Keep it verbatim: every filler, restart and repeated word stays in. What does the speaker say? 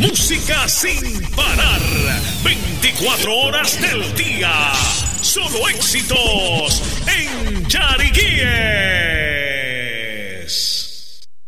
Música sin parar. veinticuatro horas del día. Solo éxitos.